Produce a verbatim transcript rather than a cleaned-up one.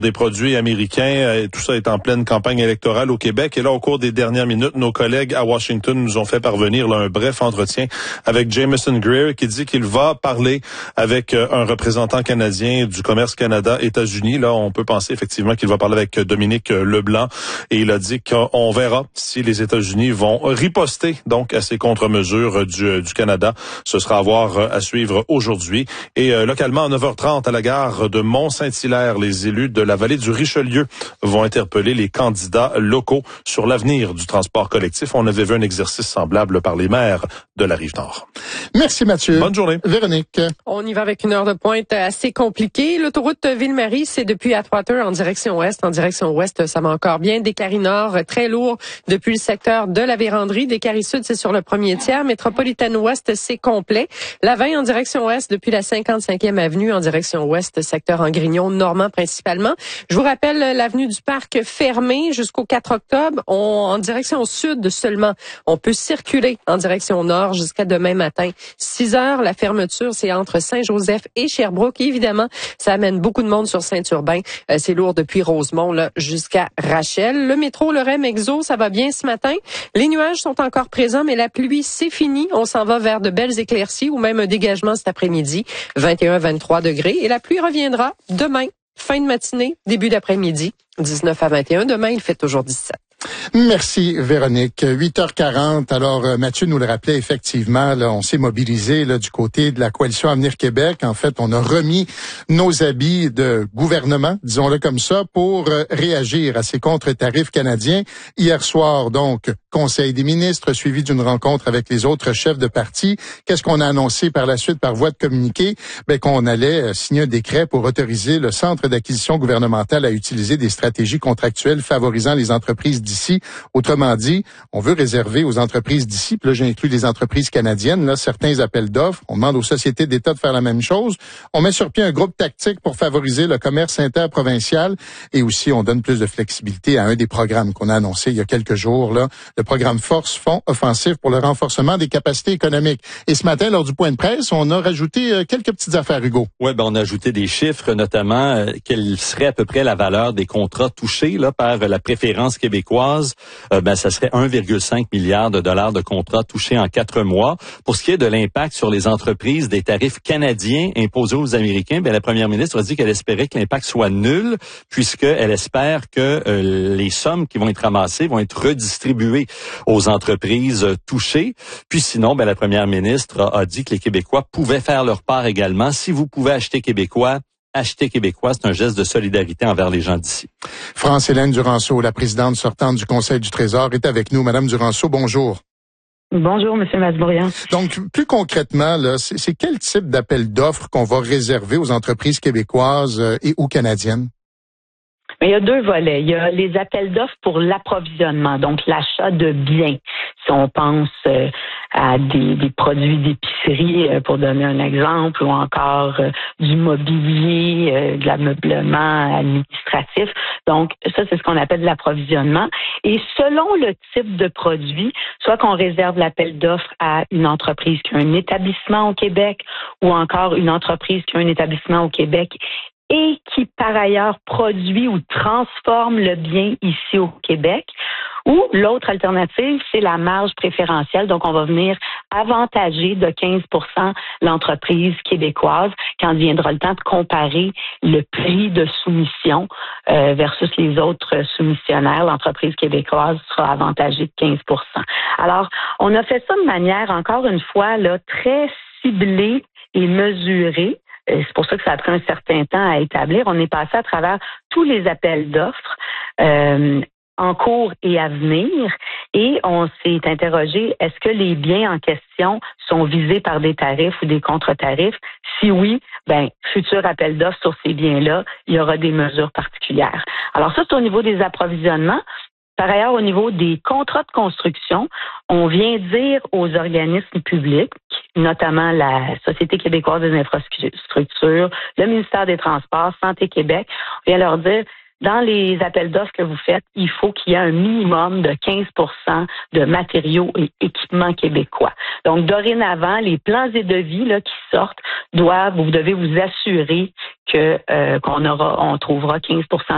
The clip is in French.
des produits américains. Tout ça est en pleine campagne électorale au Québec. Et là, au cours des dernières minutes, nos collègues à Washington nous ont fait parvenir là, un bref entretien avec Jameson Greer qui dit qu'il va parler avec euh, un représentant canadien du Commerce Canada-États-Unis. Là, on peut penser effectivement qu'il va parler avec Dominique Leblanc. Et il a dit qu'on verra si les États-Unis vont riposter donc à ces contre-mesures du, du Canada. Ce sera à voir, à suivre aujourd'hui. Et euh, localement, à neuf heures trente, à la gare de Mont-Saint-Hilaire, les élus de la vallée du Richelieu vont interpeller les candidats locaux sur l'avenir du transport collectif. On avait vu un exercice semblable par les maires de la Rive-Nord. Merci Mathieu. Bonne journée. Véronique. On y va avec une heure de pointe assez compliquée. L'autoroute Ville-Marie, c'est depuis Atwater en direction ouest. En direction ouest, ça va encore bien. Décarie Nord, très lourd depuis le secteur de la Vérandrie. Décarie Sud, c'est sur le premier tiers. Métropolitaine Ouest, c'est complet. La vingt en direction ouest depuis la cinquante-cinquième avenue en direction ouest, secteur Angrignon, Normand principalement. Je vous rappelle l'avenue du Parc fermée jusqu'au quatre octobre. On, en direction sud seulement, on peut circuler en direction nord jusqu'à demain matin. six heures, la fermeture, c'est entre Saint-Joseph et Sherbrooke. Et évidemment, ça amène beaucoup de monde sur Saint-Urbain. Euh, c'est lourd depuis Rosemont là, jusqu'à Rachel. Le métro, le R E M Exo, ça va bien ce matin. Les nuages sont encore présents, mais la pluie, c'est fini. On s'en va vers de belles éclaircies ou même un dégagement cet après-midi. vingt et un à vingt-trois degrés. Et la pluie reviendra demain, fin de matinée, début d'après-midi. dix-neuf à vingt et un. Demain, il fait toujours dix-sept. Merci Véronique. huit heures quarante. Alors euh, Mathieu nous le rappelait effectivement, là, on s'est mobilisé là, du côté de la coalition Avenir Québec. En fait, on a remis nos habits de gouvernement, disons-le comme ça, pour euh, réagir à ces contre-tarifs canadiens. Hier soir, donc, Conseil des ministres suivi d'une rencontre avec les autres chefs de parti. Qu'est-ce qu'on a annoncé par la suite par voie de communiqué? Ben, qu'on allait euh, signer un décret pour autoriser le Centre d'acquisition gouvernementale à utiliser des stratégies contractuelles favorisant les entreprises d'ici. Autrement dit, on veut réserver aux entreprises d'ici, puis là j'inclus les entreprises canadiennes, là, certains appels d'offres. On demande aux sociétés d'État de faire la même chose. On met sur pied un groupe tactique pour favoriser le commerce interprovincial et aussi on donne plus de flexibilité à un des programmes qu'on a annoncé il y a quelques jours, là, le programme Force, Fonds offensif pour le renforcement des capacités économiques. Et ce matin, lors du point de presse, on a rajouté euh, quelques petites affaires, Hugo. Oui, ben on a ajouté des chiffres, notamment euh, quelle serait à peu près la valeur des contrats touchés là par la préférence québécoise. Euh, ben ça serait un virgule cinq milliard de dollars de contrats touchés en quatre mois. Pour ce qui est de l'impact sur les entreprises des tarifs canadiens imposés aux Américains, ben la première ministre a dit qu'elle espérait que l'impact soit nul, puisqu'elle espère que euh, les sommes qui vont être ramassées vont être redistribuées aux entreprises euh, touchées. Puis sinon, ben la première ministre a, a dit que les Québécois pouvaient faire leur part également. Si vous pouvez acheter québécois, acheter québécois, c'est un geste de solidarité envers les gens d'ici. France-Hélène Duranceau, la présidente sortante du Conseil du Trésor, est avec nous. Madame Duranceau, bonjour. Bonjour, Monsieur Masbourian. Donc, plus concrètement, là, c'est, c'est quel type d'appel d'offres qu'on va réserver aux entreprises québécoises euh, et ou canadiennes? Il y a deux volets. Il y a les appels d'offres pour l'approvisionnement, donc l'achat de biens. Si on pense euh, à des, des produits d'épicerie, euh, pour donner un exemple, ou encore euh, du mobilier, euh, de l'ameublement administratif. Donc, ça, c'est ce qu'on appelle de l'approvisionnement. Et selon le type de produit, soit qu'on réserve l'appel d'offres à une entreprise qui a un établissement au Québec, ou encore une entreprise qui a un établissement au Québec et qui, par ailleurs, produit ou transforme le bien ici au Québec. Ou l'autre alternative, c'est la marge préférentielle. Donc, on va venir avantager de quinze pour cent l'entreprise québécoise quand viendra le temps de comparer le prix de soumission euh, versus les autres soumissionnaires. L'entreprise québécoise sera avantagée de quinze pour cent. Alors, on a fait ça de manière, encore une fois, là, très ciblée et mesurée. C'est pour ça que ça a pris un certain temps à établir. On est passé à travers tous les appels d'offres euh, en cours et à venir et on s'est interrogé, est-ce que les biens en question sont visés par des tarifs ou des contre-tarifs? Si oui, ben futur appel d'offres sur ces biens-là, il y aura des mesures particulières. Alors ça, c'est au niveau des approvisionnements. Par ailleurs, au niveau des contrats de construction, on vient dire aux organismes publics, notamment la Société québécoise des infrastructures, le ministère des Transports, Santé Québec, on vient leur dire, dans les appels d'offres que vous faites, il faut qu'il y ait un minimum de quinze pour cent de matériaux et équipements québécois. Donc, dorénavant, les plans et devis là, qui sortent doivent, vous devez vous assurer que euh, qu'on aura, on trouvera quinze pour cent